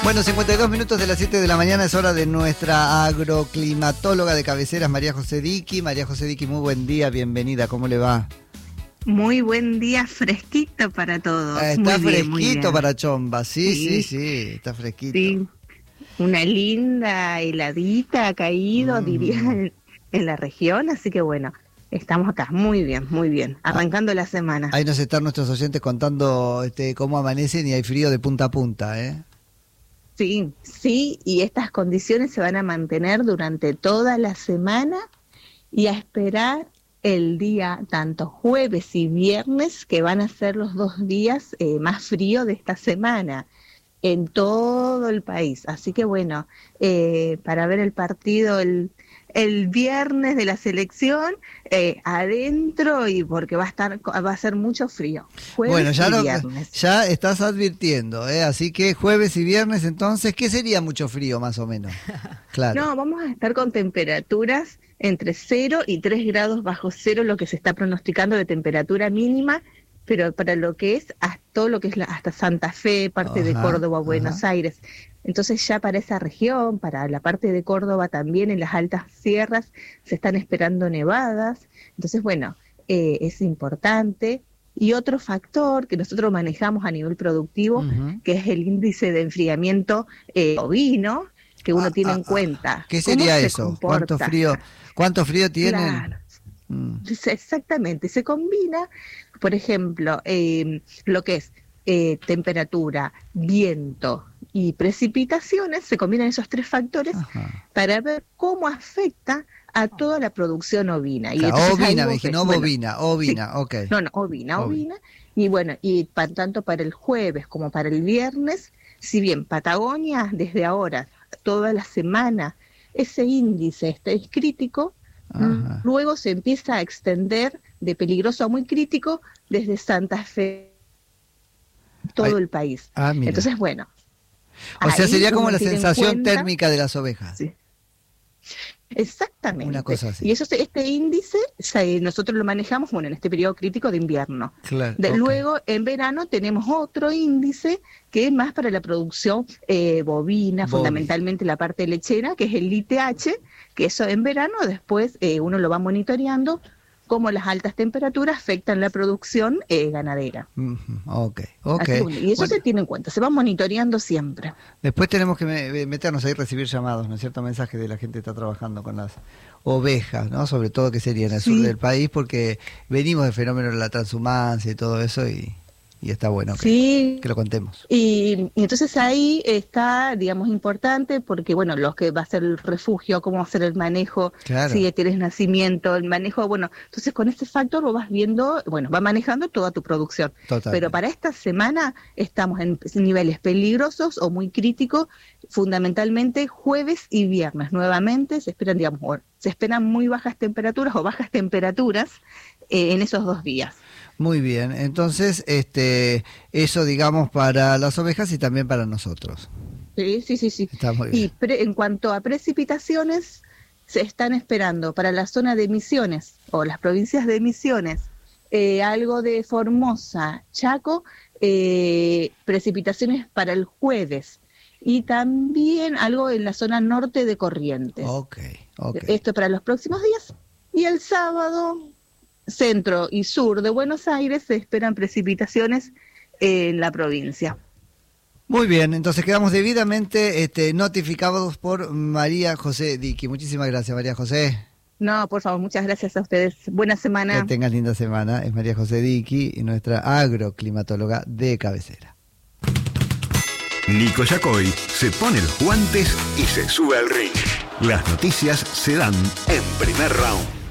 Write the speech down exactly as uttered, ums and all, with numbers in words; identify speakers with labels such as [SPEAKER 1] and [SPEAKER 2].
[SPEAKER 1] Bueno, cincuenta y dos minutos de las siete de la mañana es hora de nuestra agroclimatóloga de cabeceras, María José Diqui. María José Diqui, muy buen día, bienvenida, ¿cómo le va?
[SPEAKER 2] Muy buen día, fresquito para todos.
[SPEAKER 1] Eh, está
[SPEAKER 2] muy
[SPEAKER 1] fresquito
[SPEAKER 2] bien, bien.
[SPEAKER 1] para Chomba, sí, sí,
[SPEAKER 2] Sí.
[SPEAKER 1] sí, está fresquito.
[SPEAKER 2] Sí, una linda heladita ha caído,
[SPEAKER 1] Mm.
[SPEAKER 2] diría, en, en la región, así que bueno, estamos acá, muy bien, muy bien, arrancando la semana.
[SPEAKER 1] Ahí nos están nuestros oyentes contando este, cómo amanecen y hay frío de punta a punta, ¿eh?
[SPEAKER 2] Sí, sí, y estas condiciones se van a mantener durante toda la semana y a esperar el día, tanto jueves y viernes, que van a ser los dos días eh, más fríos de esta semana en todo el país. Así que bueno, eh, para ver el partido el, el viernes de la selección, eh, adentro, y porque va a estar va a ser mucho frío. Jueves
[SPEAKER 1] Bueno, ya,
[SPEAKER 2] y
[SPEAKER 1] lo,
[SPEAKER 2] viernes.
[SPEAKER 1] ya estás advirtiendo, ¿eh? Así que jueves y viernes, entonces, ¿qué sería mucho frío más o menos? Claro.
[SPEAKER 2] No, vamos a estar con temperaturas entre cero y tres grados bajo cero, lo que se está pronosticando de temperatura mínima, pero para lo que es hasta todo lo que es la, hasta Santa Fe, parte
[SPEAKER 1] Ajá,
[SPEAKER 2] de Córdoba, Buenos
[SPEAKER 1] ajá.
[SPEAKER 2] Aires. Entonces ya para esa región, para la parte de Córdoba también, en las altas sierras, se están esperando nevadas. Entonces, bueno, eh, es importante. Y otro factor que nosotros manejamos a nivel productivo,
[SPEAKER 1] Uh-huh.
[SPEAKER 2] que es el índice de enfriamiento eh, ovino, que uno
[SPEAKER 1] Ah,
[SPEAKER 2] tiene
[SPEAKER 1] ah,
[SPEAKER 2] en cuenta.
[SPEAKER 1] ¿Qué
[SPEAKER 2] ¿Cómo
[SPEAKER 1] sería
[SPEAKER 2] se
[SPEAKER 1] eso?
[SPEAKER 2] comporta?
[SPEAKER 1] ¿Cuánto frío, cuánto frío tienen?
[SPEAKER 2] Claro.
[SPEAKER 1] Mm.
[SPEAKER 2] Dice, exactamente, se combina, por ejemplo, eh, lo que es eh, temperatura, viento y precipitaciones, se combinan esos tres factores
[SPEAKER 1] Ajá.
[SPEAKER 2] para ver cómo afecta a toda la producción ovina. Y
[SPEAKER 1] Claro,
[SPEAKER 2] entonces
[SPEAKER 1] ovina,
[SPEAKER 2] algo
[SPEAKER 1] me dije,
[SPEAKER 2] que-
[SPEAKER 1] no
[SPEAKER 2] bueno,
[SPEAKER 1] bovina, ovina, ok.
[SPEAKER 2] no, no, ovina,
[SPEAKER 1] Ovina.
[SPEAKER 2] ovina, y bueno, y pa- tanto para el jueves como para el viernes, si bien Patagonia desde ahora, toda la semana, ese índice este es crítico,
[SPEAKER 1] Ajá.
[SPEAKER 2] luego se empieza a extender de peligroso a muy crítico desde Santa Fe, todo
[SPEAKER 1] Ay,
[SPEAKER 2] el país.
[SPEAKER 1] Ah, mira.
[SPEAKER 2] Entonces, bueno.
[SPEAKER 1] O sea,
[SPEAKER 2] ahí
[SPEAKER 1] sería como
[SPEAKER 2] uno
[SPEAKER 1] la
[SPEAKER 2] tiene en
[SPEAKER 1] sensación
[SPEAKER 2] cuenta-
[SPEAKER 1] térmica de las ovejas.
[SPEAKER 2] Sí. Exactamente.
[SPEAKER 1] Una cosa así.
[SPEAKER 2] Y eso, este índice se- nosotros lo manejamos, bueno, en este periodo crítico de invierno.
[SPEAKER 1] Claro.
[SPEAKER 2] De,
[SPEAKER 1] ok.
[SPEAKER 2] Luego, en verano, tenemos otro índice que es más para la producción eh, bovina,
[SPEAKER 1] Bovina.
[SPEAKER 2] fundamentalmente la parte lechera, que es el I T H, que eso en verano después eh, uno lo va monitoreando, cómo las altas temperaturas afectan la producción eh, ganadera.
[SPEAKER 1] Ujú, Ok, ok.
[SPEAKER 2] Así que, bueno, y eso
[SPEAKER 1] Bueno,
[SPEAKER 2] se tiene en cuenta, se va monitoreando siempre.
[SPEAKER 1] después tenemos que me- meternos ahí, recibir llamados, ¿no es cierto? Mensajes de la gente que está trabajando con las ovejas, ¿no? Sobre todo que sería en el sur
[SPEAKER 2] Sí.
[SPEAKER 1] del país, porque venimos de fenómenos de la transhumancia y todo eso, y, y está bueno que,
[SPEAKER 2] Sí.
[SPEAKER 1] que lo contemos.
[SPEAKER 2] Y, y entonces ahí está, digamos, importante porque, bueno, los que va a ser el refugio, cómo va a ser el manejo,
[SPEAKER 1] Claro.
[SPEAKER 2] si tienes nacimiento, el manejo, bueno, entonces con ese factor vos vas viendo, bueno, va manejando toda tu producción.
[SPEAKER 1] Totalmente.
[SPEAKER 2] Pero para esta semana estamos en niveles peligrosos o muy críticos, fundamentalmente jueves y viernes. Nuevamente se esperan, digamos, o se esperan muy bajas temperaturas o bajas temperaturas eh, en esos dos días.
[SPEAKER 1] Muy bien, entonces, este, eso digamos para las ovejas y también para nosotros.
[SPEAKER 2] Sí, sí, sí, sí.
[SPEAKER 1] Está muy
[SPEAKER 2] Y
[SPEAKER 1] bien.
[SPEAKER 2] pre- en cuanto a precipitaciones, se están esperando para la zona de Misiones o las provincias de Misiones, eh, algo de Formosa, Chaco, eh, precipitaciones para el jueves y también algo en la zona norte de Corrientes.
[SPEAKER 1] Ok, ok.
[SPEAKER 2] Esto para los próximos días. Y el sábado, centro y sur de Buenos Aires, se esperan precipitaciones en la provincia.
[SPEAKER 1] Muy bien, entonces quedamos debidamente este, notificados por María José Diqui. Muchísimas gracias, María José.
[SPEAKER 2] No, por favor, muchas gracias a ustedes. Buena semana.
[SPEAKER 1] Que tengas linda semana. Es María José Diqui, nuestra agroclimatóloga de cabecera.
[SPEAKER 3] Nico Yacoy se pone los guantes y se sube al ring. Las noticias se dan en primer round.